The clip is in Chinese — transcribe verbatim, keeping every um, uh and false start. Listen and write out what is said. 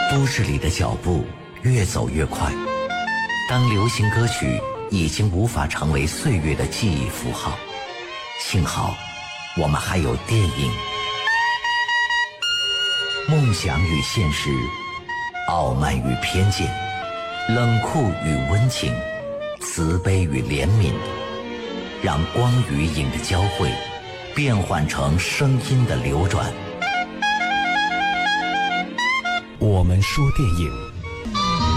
都市里的脚步越走越快，当流行歌曲已经无法成为岁月的记忆符号，幸好我们还有电影。梦想与现实，傲慢与偏见，冷酷与温情，慈悲与怜悯，让光与影的交汇变换成声音的流转。 我们说电影。